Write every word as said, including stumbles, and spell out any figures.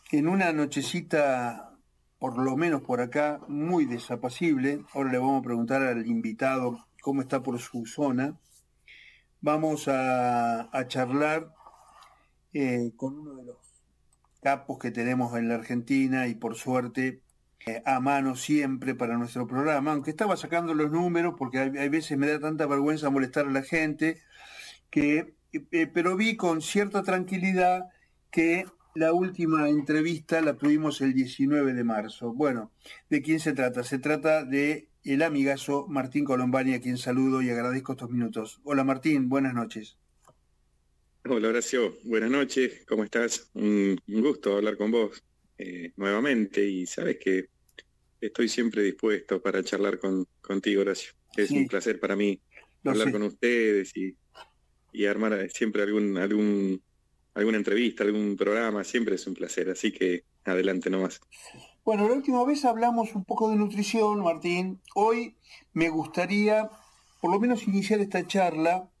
en una nochecita, por lo menos por acá, muy desapacible. Ahora le vamos a preguntar al invitado cómo está por su zona. Vamos a, a charlar eh, con uno de los capos que tenemos en la Argentina y por suerte eh, a mano siempre para nuestro programa, aunque estaba sacando los números porque hay, hay veces me da tanta vergüenza molestar a la gente que, eh, pero vi con cierta tranquilidad que la última entrevista la tuvimos el diecinueve de marzo. Bueno, ¿de quién se trata? Se trata de el amigazo Martín Colombani, a quien saludo y agradezco estos minutos. Hola Martín, buenas noches. Hola Horacio, buenas noches, ¿cómo estás? Un, un gusto hablar con vos eh, nuevamente y sabes que estoy siempre dispuesto para charlar con, contigo, Horacio. Es un Sí, placer para mí lo hablar sé. con ustedes y, y armar siempre algún, algún, alguna entrevista, algún programa, siempre es un placer, así que adelante nomás. Bueno, la última vez hablamos un poco de nutrición, Martín. Hoy me gustaría, por lo menos, iniciar esta charla